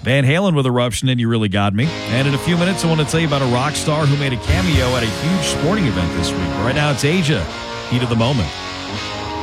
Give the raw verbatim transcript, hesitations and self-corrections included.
Van Halen with Eruption and You Really Got Me. And in a few minutes, I want to tell you about a rock star who made a cameo at a huge sporting event this week. Right now, it's Asia, Heat of the Moment.